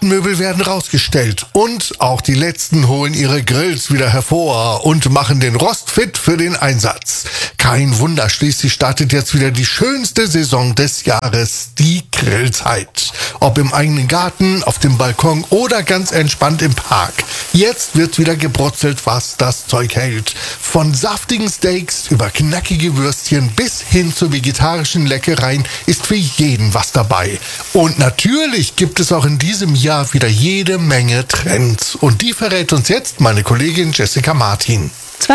Gartenmöbel werden rausgestellt und auch die Letzten holen ihre Grills wieder hervor und machen den Rost fit für den Einsatz. Kein Wunder, schließlich startet jetzt wieder die schönste Saison des Jahres, die Grillzeit. Ob im eigenen Garten, auf dem Balkon oder ganz entspannt im Park. Jetzt wird wieder gebrutzelt, was das Zeug hält. Von saftigen Steaks über knackige Würstchen bis hin zu vegetarischen Leckereien ist für jeden was dabei. Und natürlich gibt es auch in diesem Jahr wieder jede Menge Trends. Und die verrät uns jetzt meine Kollegin Jessica Martin.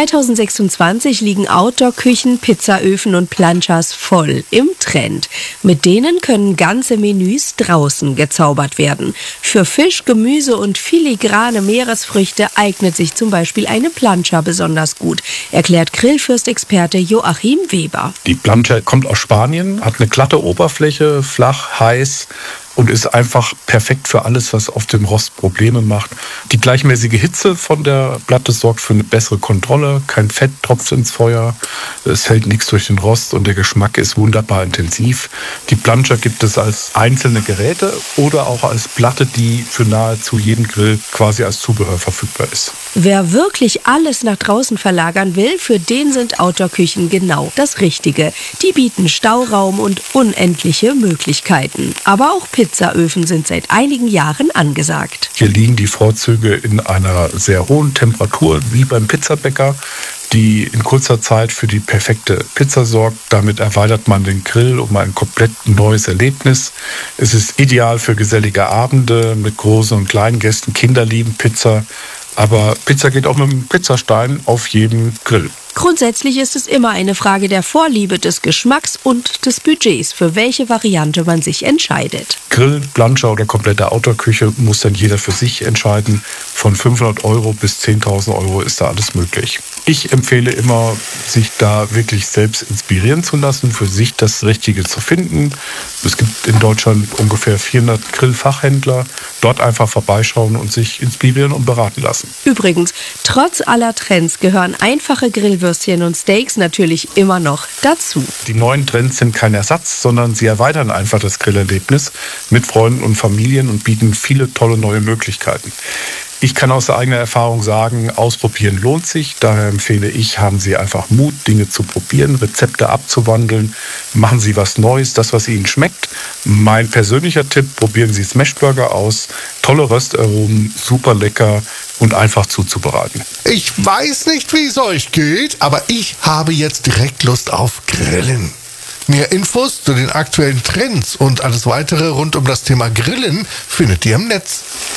2026 liegen Outdoor-Küchen, Pizzaöfen und Planchas voll im Trend. Mit denen können ganze Menüs draußen gezaubert werden. Für Fisch, Gemüse und filigrane Meeresfrüchte eignet sich zum Beispiel eine Plancha besonders gut, erklärt Grillfürst-Experte Joachim Weber. Die Plancha kommt aus Spanien, hat eine glatte Oberfläche, flach, heiß und ist einfach perfekt für alles, was auf dem Rost Probleme macht. Die gleichmäßige Hitze von der Platte sorgt für eine bessere Kontrolle, kein Fett tropft ins Feuer, es fällt nichts durch den Rost und der Geschmack ist wunderbar intensiv. Die Plancha gibt es als einzelne Geräte oder auch als Platte, die für nahezu jeden Grill quasi als Zubehör verfügbar ist. Wer wirklich alles nach draußen verlagern will, für den sind Outdoor-Küchen genau das Richtige. Die bieten Stauraum und unendliche Möglichkeiten. Aber auch Pizzaöfen sind seit einigen Jahren angesagt. Hier liegen die Vorzüge in einer sehr hohen Temperatur, wie beim Pizzabäcker, die in kurzer Zeit für die perfekte Pizza sorgt. Damit erweitert man den Grill um ein komplett neues Erlebnis. Es ist ideal für gesellige Abende mit großen und kleinen Gästen. Kinder lieben Pizza, aber Pizza geht auch mit dem Pizzastein auf jedem Grill. Grundsätzlich ist es immer eine Frage der Vorliebe, des Geschmacks und des Budgets, für welche Variante man sich entscheidet. Grill, Plancha oder komplette Outdoor-Küche muss dann jeder für sich entscheiden. Von 500 € bis 10.000 € ist da alles möglich. Ich empfehle immer, sich da wirklich selbst inspirieren zu lassen, für sich das Richtige zu finden. Es gibt in Deutschland ungefähr 400 Grillfachhändler. Dort einfach vorbeischauen und sich inspirieren und beraten lassen. Übrigens, trotz aller Trends gehören einfache Grillwürstchen und Steaks natürlich immer noch dazu. Die neuen Trends sind kein Ersatz, sondern sie erweitern einfach das Grillerlebnis mit Freunden und Familien und bieten viele tolle neue Möglichkeiten. Ich kann aus eigener Erfahrung sagen, ausprobieren lohnt sich. Daher empfehle ich, haben Sie einfach Mut, Dinge zu probieren, Rezepte abzuwandeln. Machen Sie was Neues, das, was Ihnen schmeckt. Mein persönlicher Tipp, probieren Sie Smashburger aus. Tolle Röstaromen, super lecker und einfach zuzubereiten. Ich weiß nicht, wie es euch geht, aber ich habe jetzt direkt Lust auf Grillen. Mehr Infos zu den aktuellen Trends und alles weitere rund um das Thema Grillen findet ihr im Netz.